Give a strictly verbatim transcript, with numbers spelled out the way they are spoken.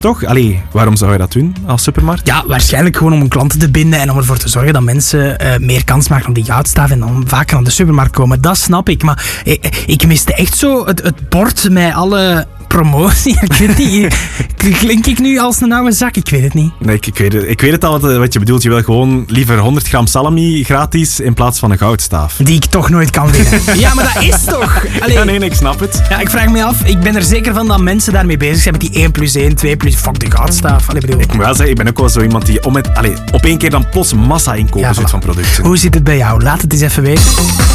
Toch? Allee, waarom zou je dat doen als supermarkt? Ja, waarschijnlijk gewoon om hun klanten te binden en om ervoor te zorgen dat mensen uh, meer kans maken op die goudstaaf en dan vaker naar de supermarkt komen. Dat snap ik, maar ik, ik miste echt zo het, het bord met alle promotie. Ik weet niet, klink ik nu als een oude zak? Ik weet het niet. Nee, ik, ik, weet, het, ik weet het al wat, wat je bedoelt. Je wil gewoon liever honderd gram salami gratis in plaats van een goudstaaf. Die ik toch nooit kan winnen. Ja, maar dat is toch... Allee. Ja, nee, nee, ik snap het. Ja, ik vraag me af, ik ben er zeker van dat mensen daarmee bezig zijn met die één plus één, twee plus... Fuck de goudstaaf. Allee, bedoel. Ik moet wel zeggen, ik ben ook wel zo iemand die om het, allee, op één keer dan plots massa inkopen ja, zit van producten. Hoe zit het bij jou? Laat het eens even weten.